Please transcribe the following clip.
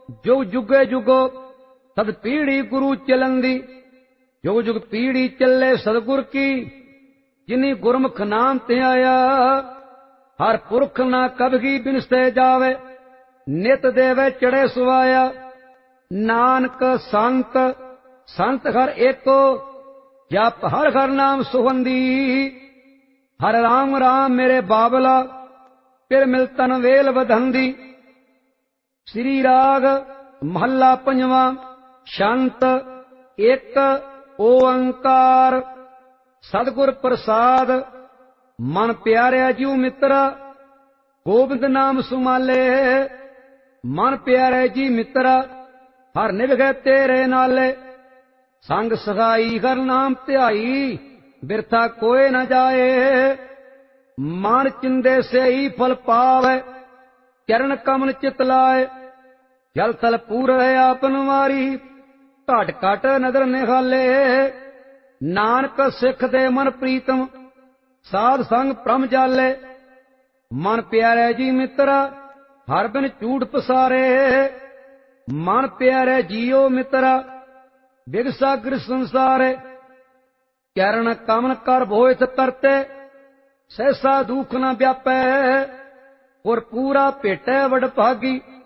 जुग जुगे जुगो सद पीढ़ी गुरु चलंदी। जुग जुग पीढ़ी चले सतगुर की, जिनी गुरमुख नाम ते आया। हर पुरख ना कबगी बिनसे जावे, नित देवे चढ़े सुवाया। नानक संत संत हर एको, जप हर हर नाम सुगंधी। हर राम राम मेरे बाबला, फिर मिलतन वेल वधंदी। श्री राग महला पंजवा। शांत एक ओंकार। सतगुर प्रसाद मन प्यारे जीव मित्रा, गोबिंद नाम सुमाले। मन प्यारे जी मित्रा, हर निभगे तेरे नाले। संग सगाई हर नाम ध्याई, बिरथा कोई न जाए। मन चिंदे से ही फल पावे, चरण कमल चित लाए। जल थल पूर है आपन मारी, घट घट नदर निहाले। नानक सिख दे मन प्रीतम, साध संग प्रम जाले। मन प्यारे जी मित्रा, हर बिन झूठ पसारे। मन प्यारे जियो मित्रा, बिगसागर संसारे। चरण कमल कर भोयत करते, सहसा दुख न व्यापै। और पूरा भेटै वड भागी,